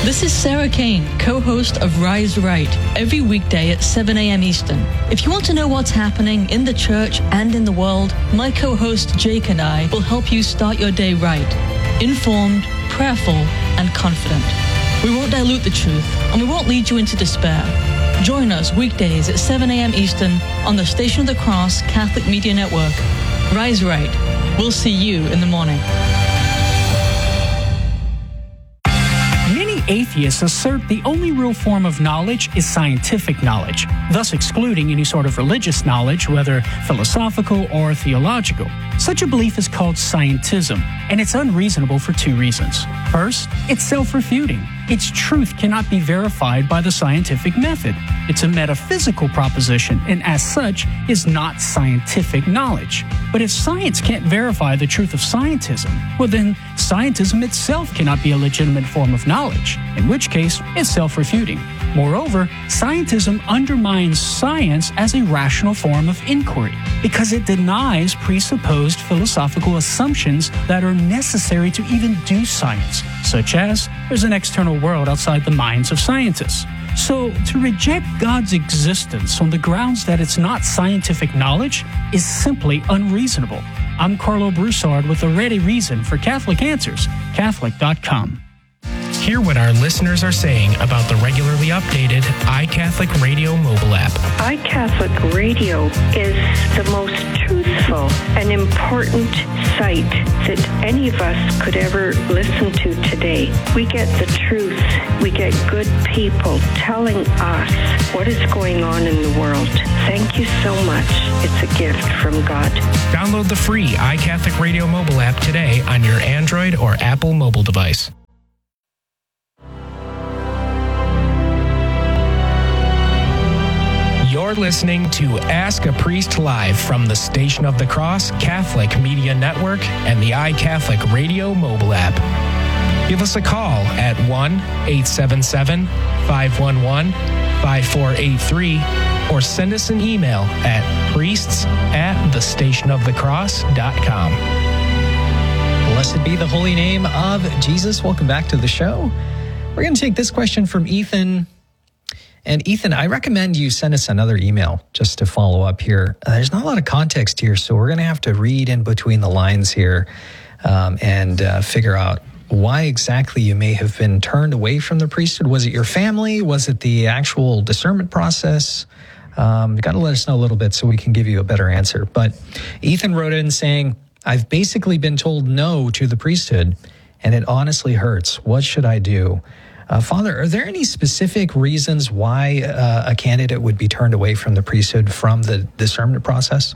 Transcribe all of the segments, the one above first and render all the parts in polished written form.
This is Sarah Kane, co-host of Rise Right, every weekday at 7 a.m. Eastern. If you want to know what's happening in the church and in the world, my co-host Jake and I will help you start your day right, informed, prayerful, and confident. We won't dilute the truth, and we won't lead you into despair. Join us weekdays at 7 a.m. Eastern on the Station of the Cross Catholic Media Network. Rise Right. We'll see you in the morning. Atheists assert the only real form of knowledge is scientific knowledge, thus excluding any sort of religious knowledge, whether philosophical or theological. Such a belief is called scientism, and it's unreasonable for two reasons. First, it's self-refuting. Its truth cannot be verified by the scientific method. It's a metaphysical proposition, and as such, is not scientific knowledge. But if science can't verify the truth of scientism, well then, scientism itself cannot be a legitimate form of knowledge, in which case, it's self-refuting. Moreover, scientism undermines science as a rational form of inquiry, because it denies presupposed philosophical assumptions that are necessary to even do science, such as there's an external world outside the minds of scientists. So, to reject God's existence on the grounds that it's not scientific knowledge is simply unreasonable. I'm Carlo Broussard with a ready reason for Catholic Answers, Catholic.com. Hear what our listeners are saying about the regularly updated iCatholic Radio mobile app. iCatholic Radio is the most truthful and important site that any of us could ever listen to today. We get the truth. We get good people telling us what is going on in the world. Thank you so much. It's a gift from God. Download the free iCatholic Radio mobile app today on your Android or Apple mobile device. You're listening to Ask a Priest Live from the Station of the Cross Catholic Media Network and the iCatholic Radio mobile app. Give us a call at 1-877-511-5483 or send us an email at priests@thestationofthecross.com. Blessed be the holy name of Jesus. Welcome back to the show. We're going to take this question from Ethan. And Ethan, I recommend you send us another email just to follow up here. There's not a lot of context here, so we're going to have to read in between the lines here and figure out why exactly you may have been turned away from the priesthood. Was it your family? Was it the actual discernment process? You got to let us know a little bit so we can give you a better answer. But Ethan wrote in saying, I've basically been told no to the priesthood, and it honestly hurts. What should I do? Father, are there any specific reasons why a candidate would be turned away from the priesthood from the discernment process?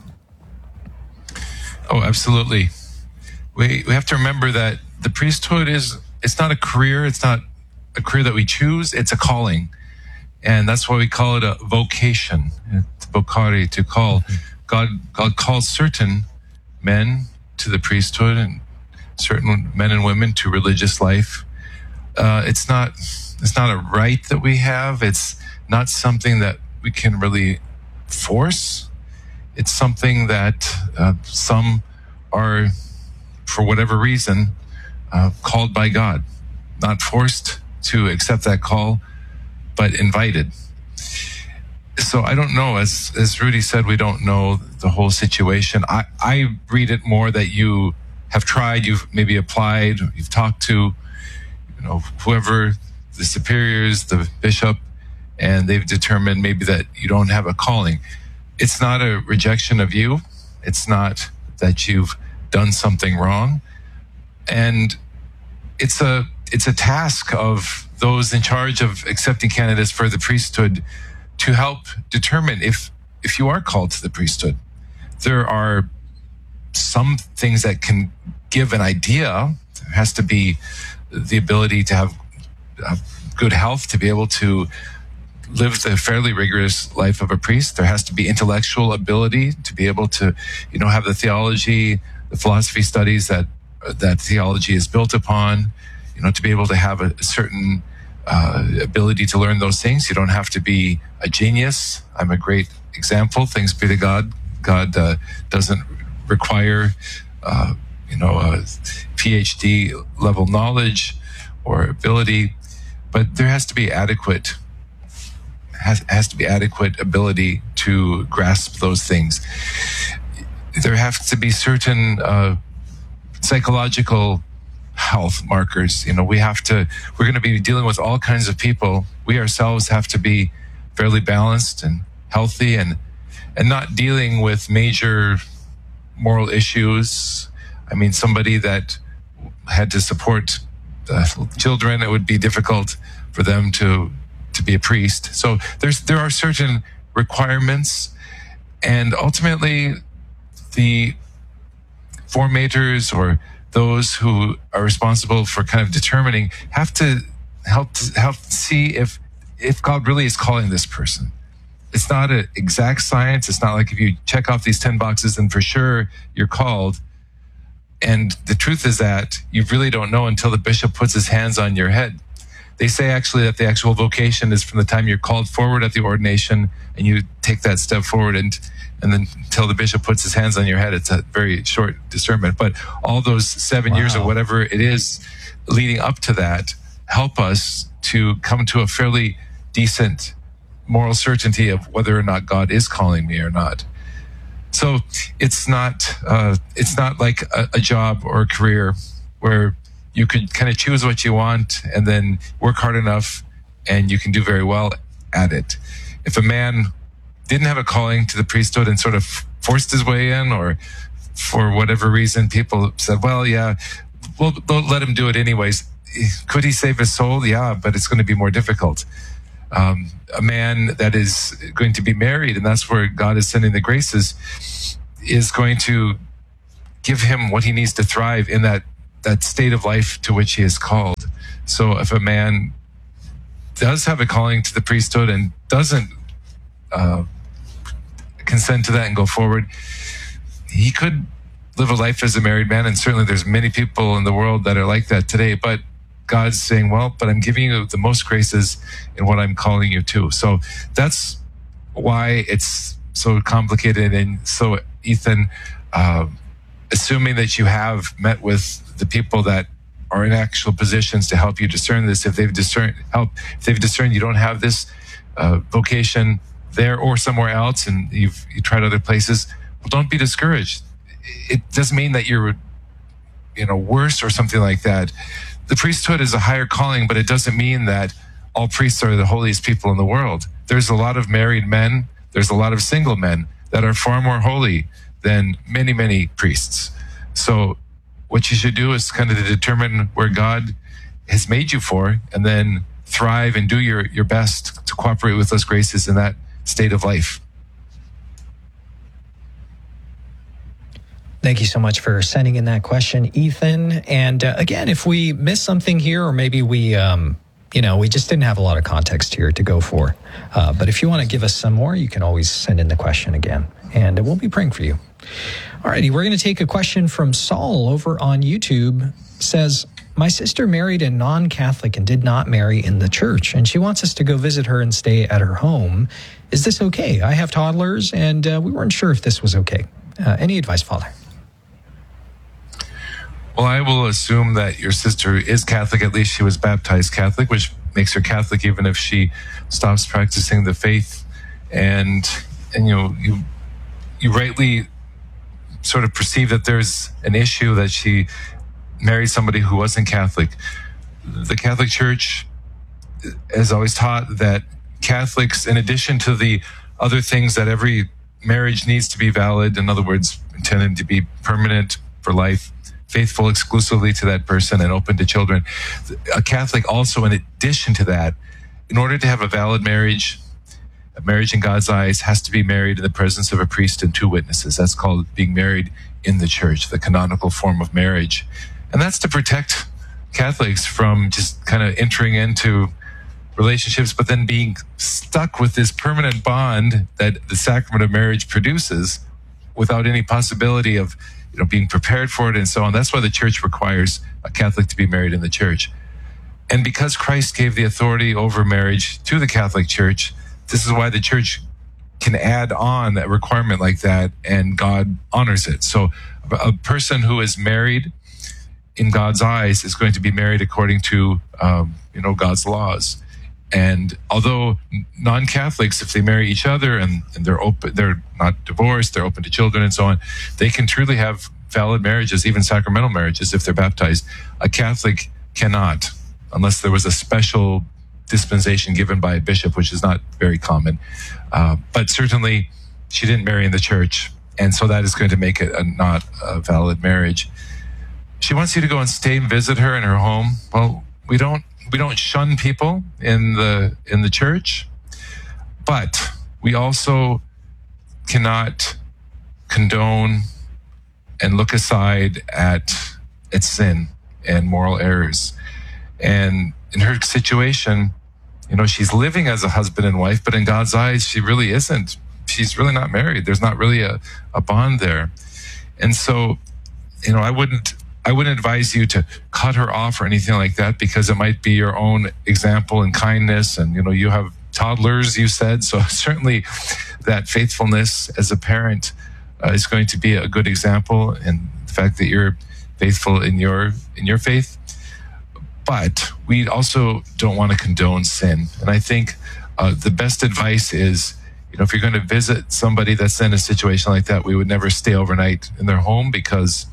Oh, absolutely. We have to remember that the priesthood it's not a career. It's not a career that we choose. It's a calling. And that's why we call it a vocation. It's vocare, to call. Mm-hmm. God calls certain men to the priesthood and certain men and women to religious life. It's not a right that we have. It's not something that we can really force. It's something that some are, for whatever reason, called by God, not forced to accept that call, but invited. So I don't know. As Rudy said, we don't know the whole situation. I read it more that you have tried, you've maybe applied, you've talked to whoever, the superiors, the bishop, and they've determined maybe that you don't have a calling. It's not a rejection of you. It's not that you've done something wrong. And it's a task of those in charge of accepting candidates for the priesthood to help determine if you are called to the priesthood. There are some things that can give an idea. There has to be the ability to have good health, to be able to live the fairly rigorous life of a priest. There has to be intellectual ability to be able to, have the theology, the philosophy studies that theology is built upon, to be able to have a certain ability to learn those things. You don't have to be a genius. I'm a great example. Thanks be to God. God doesn't require PhD level knowledge or ability. but there has to be adequate ability to grasp those things. There have to be certain psychological health markers. We're going to be dealing with all kinds of people. We ourselves have to be fairly balanced and healthy and not dealing with major moral issues. I mean, somebody that had to support children, it would be difficult for them to be a priest. So there are certain requirements, and ultimately the formators or those who are responsible for kind of determining have to help see if God really is calling this person. It's not an exact science. It's not like if you check off these 10 boxes and for sure you're called. And the truth is that you really don't know until the bishop puts his hands on your head. They say actually that the actual vocation is from the time you're called forward at the ordination and you take that step forward and then until the bishop puts his hands on your head. It's a very short discernment. But all those 7 years or whatever it is leading up to that help us to come to a fairly decent moral certainty of whether or not God is calling me or not. So it's not like a job or a career where you could kind of choose what you want and then work hard enough and you can do very well at it. If a man didn't have a calling to the priesthood and sort of forced his way in, or for whatever reason people said, well, yeah, we'll let him do it anyways. Could he save his soul? Yeah, but it's going to be more difficult. A man that is going to be married, and that's where God is sending the graces, is going to give him what he needs to thrive in that state of life to which he is called. So if a man does have a calling to the priesthood and doesn't consent to that and go forward, he could live a life as a married man, and certainly there's many people in the world that are like that today, but God's saying, well, but I'm giving you the most graces in what I'm calling you to. So that's why it's so complicated. And so, Ethan, assuming that you have met with the people that are in actual positions to help you discern this, if they've discerned you don't have this vocation there or somewhere else, and you tried other places, well, don't be discouraged. It doesn't mean that you're, worse or something like that. The priesthood is a higher calling, but it doesn't mean that all priests are the holiest people in the world. There's a lot of married men, there's a lot of single men that are far more holy than many, many priests. So what you should do is kind of to determine where God has made you for, and then thrive and do your best to cooperate with those graces in that state of life. Thank you so much for sending in that question, Ethan. And again, if we missed something here, or maybe we just didn't have a lot of context here to go for. But if you want to give us some more, you can always send in the question again, and we'll be praying for you. Alrighty, we're going to take a question from Saul over on YouTube. Says, my sister married a non-Catholic and did not marry in the church, and she wants us to go visit her and stay at her home. Is this okay? I have toddlers, and we weren't sure if this was okay. Any advice, Father? Well, I will assume that your sister is Catholic. At least she was baptized Catholic, which makes her Catholic even if she stops practicing the faith. And you rightly sort of perceive that there's an issue that she married somebody who wasn't Catholic. The Catholic Church has always taught that Catholics, in addition to the other things that every marriage needs to be valid, in other words, intended to be permanent for life, faithful exclusively to that person and open to children. A Catholic also, in addition to that, in order to have a valid marriage, a marriage in God's eyes has to be married in the presence of a priest and two witnesses. That's called being married in the church, the canonical form of marriage. And that's to protect Catholics from just kind of entering into relationships, but then being stuck with this permanent bond that the sacrament of marriage produces without any possibility of being prepared for it and so on. That's why the church requires a Catholic to be married in the church. And because Christ gave the authority over marriage to the Catholic Church, this is why the church can add on a requirement like that, and God honors it. So a person who is married in God's eyes is going to be married according to, God's laws. And although non-Catholics, if they marry each other and they're not divorced, they're open to children and so on, they can truly have valid marriages, even sacramental marriages, if they're baptized. A Catholic cannot, unless there was a special dispensation given by a bishop, which is not very common. But certainly, she didn't marry in the church, and so that is going to make it not a valid marriage. She wants you to go and stay and visit her in her home. Well, we don't shun people in the church, but we also cannot condone and look aside at sin and moral errors. And in her situation, she's living as a husband and wife, but in God's eyes, she really isn't. She's really not married. There's not really a bond there. And so, I wouldn't advise you to cut her off or anything like that, because it might be your own example and kindness. And, you have toddlers, you said. So certainly that faithfulness as a parent is going to be a good example, and the fact that you're faithful in your faith. But we also don't want to condone sin. And I think the best advice is, if you're going to visit somebody that's in a situation like that, we would never stay overnight in their home, because,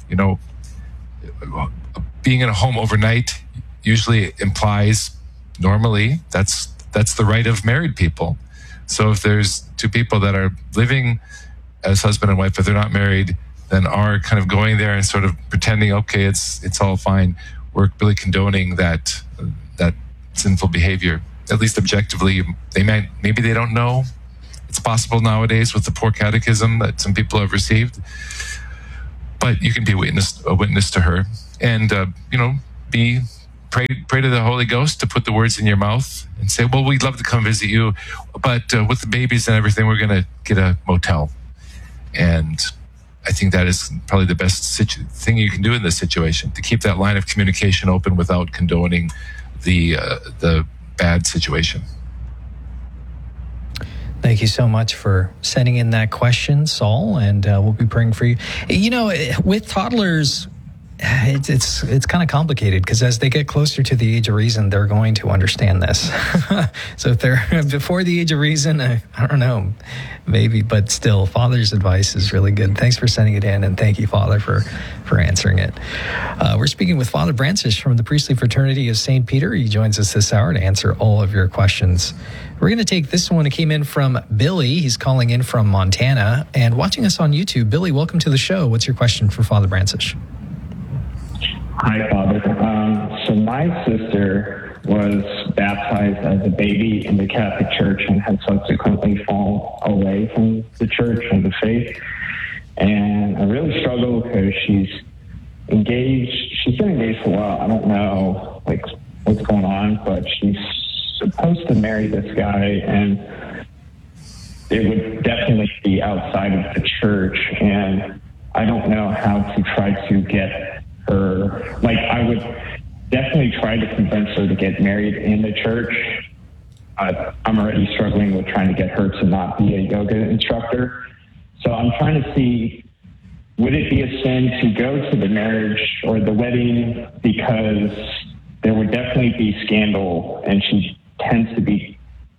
being in a home overnight usually implies, normally, that's the right of married people. So if there's two people that are living as husband and wife, but they're not married, then are kind of going there and sort of pretending, okay, it's all fine. We're really condoning that sinful behavior. At least objectively, maybe they don't know. It's possible nowadays with the poor catechism that some people have received. But you can be a witness to her, and pray to the Holy Ghost to put the words in your mouth and say, well, we'd love to come visit you, but with the babies and everything, we're going to get a motel. And I think that is probably the best thing you can do in this situation, to keep that line of communication open without condoning the bad situation. Thank you so much for sending in that question, Saul, and we'll be praying for you. With toddlers, it's kind of complicated, because as they get closer to the age of reason, they're going to understand this. So if they're before the age of reason, I don't know, maybe, but still, Father's advice is really good. Thanks for sending it in, and thank you, Father, for answering it. We're speaking with Father Brancis from the Priestly Fraternity of St. Peter. He joins us this hour to answer all of your questions. We're going to take this one. It came in from Billy. He's calling in from Montana and watching us on YouTube. Billy, welcome to the show. What's your question for Father Brancis? Hi, Father. So my sister was baptized as a baby in the Catholic Church and had subsequently fallen away from the church and the faith. And I really struggle because she's engaged. She's been engaged for a while. I don't know what's going on, but she's supposed to marry this guy, and it would definitely be outside of the church. And I don't know how to try to get her, I would definitely try to convince her to get married in the church. I'm already struggling with trying to get her to not be a yoga instructor. So I'm trying to see, would it be a sin to go to the marriage or the wedding, because there would definitely be scandal, and she tends to be,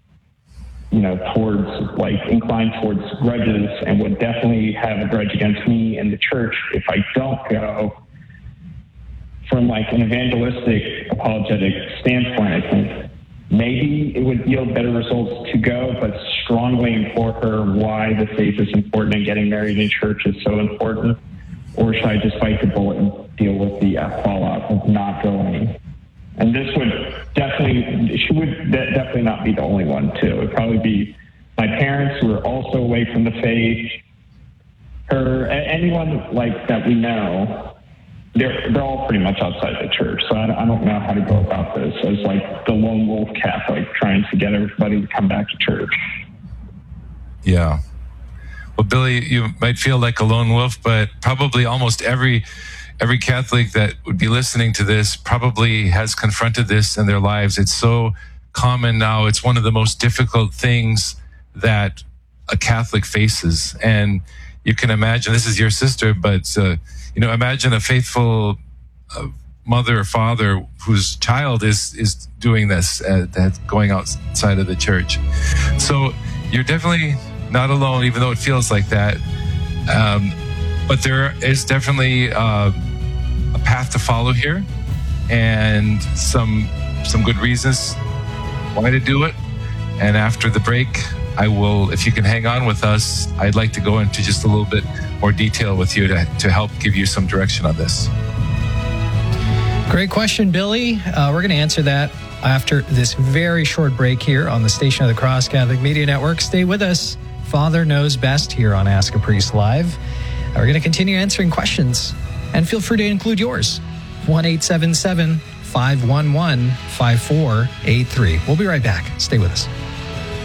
inclined towards grudges, and would definitely have a grudge against me in the church if I don't go. From an evangelistic, apologetic standpoint, I think maybe it would yield better results to go, but strongly implore her why the faith is important and getting married in church is so important. Or should I just bite the bullet and deal with the fallout of not going? And she would definitely not be the only one, too. It would probably be my parents, who are also away from the faith, her, anyone that we know. They're all pretty much outside the church, so I don't know how to go about this as the lone wolf Catholic trying to get everybody to come back to church. Yeah. Well, Billy, you might feel like a lone wolf, but probably almost every Catholic that would be listening to this probably has confronted this in their lives. It's so common now. It's one of the most difficult things that a Catholic faces. And you can imagine, this is your sister, but imagine a faithful mother or father whose child is doing this, that's going outside of the church. So you're definitely not alone, even though it feels like that. But there is definitely a path to follow here, and some good reasons why to do it. And after the break, I will, if you can hang on with us, I'd like to go into just a little bit more detail with you to help give you some direction on this. Great question, Billy. We're going to answer that after this very short break here on the Station of the Cross Catholic Media Network. Stay with us. Father Knows Best here on Ask a Priest Live. We're going to continue answering questions, and feel free to include yours. 1-877-511-5483. We'll be right back. Stay with us.